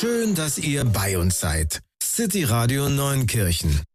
Schön, dass ihr bei uns seid. City Radio Neunkirchen.